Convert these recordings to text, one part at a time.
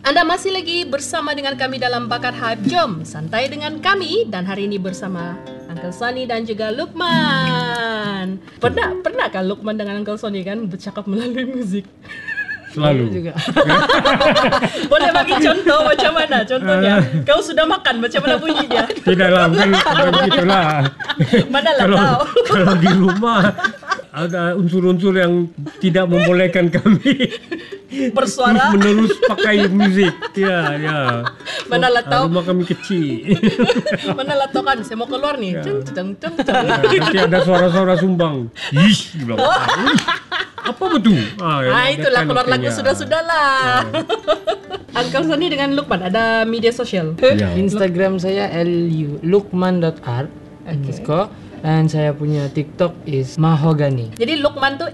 Anda masih lagi bersama dengan kami dalam Bakat Hype. Jom santai dengan kami. Dan hari ini bersama Uncle Sony dan juga Lukman. Pernahkah Lukman dengan Uncle Sony kan bercakap melalui muzik? Selalu juga. Boleh bagi contoh macam mana? Contohnya, kau sudah makan macam mana bunyi dia? Tidaklah, bukan begitulah. Manalah tahu. Kalau di rumah ada unsur-unsur yang tidak membolehkan kami Bersuara. menerus pakai muzik. Ya. Manalah tahu. Rumah kami kecil. Manalah tahu kan, saya mau keluar nih. Ceng. Nanti ada suara-suara sumbang. Ish, bilang. Apa betul? Itulah keluar lagu sudah-sudahlah. Uncle Sony dengan Lukman ada media sosial. Ya. Instagram saya lukman.art underscore dan saya punya TikTok is mahogany. Jadi Lukman tuh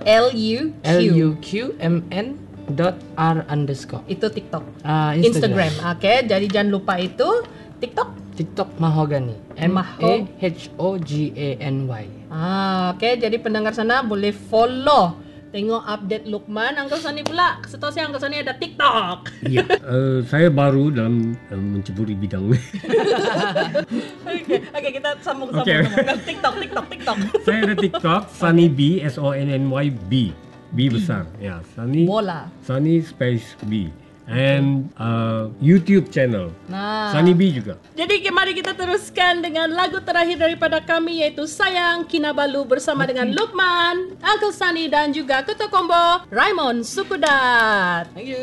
LUQMN.R underscore. itu TikTok. Instagram. Oke, jadi jangan lupa itu TikTok. TikTok mahogany. MAHOGANY. Oke, jadi pendengar sana boleh follow. Tengok update Lukman. Uncle Sony pula, setahu saya Uncle Sony ada TikTok. Ya, saya baru dalam menceburi bidang ini. Oke, kita sambung. Oke. TikTok. Saya ada TikTok, Sunny B, SONNY B. B besar. Ya, Sunny. Bola. Sunny space B. And YouTube channel. Nah. Sunny B juga. Jadi mari kita teruskan dengan lagu terakhir daripada kami, yaitu Sayang Kinabalu bersama dengan Lukman, Uncle Sony dan juga Ketua Combo Raymond Sukudat. Thank you.